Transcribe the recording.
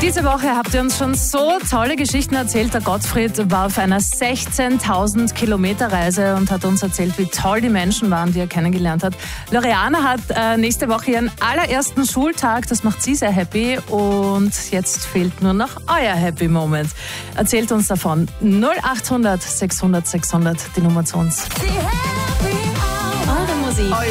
Diese Woche habt ihr uns schon so tolle Geschichten erzählt. Der Gottfried war auf einer 16.000 Kilometer Reise und hat uns erzählt, wie toll die Menschen waren, die er kennengelernt hat. Loredana hat nächste Woche ihren allerersten Schultag. Das macht sie sehr happy. Und jetzt fehlt nur noch euer Happy Moment. Erzählt uns davon. 0800 600 600, die Nummer zu uns. Eure Musik.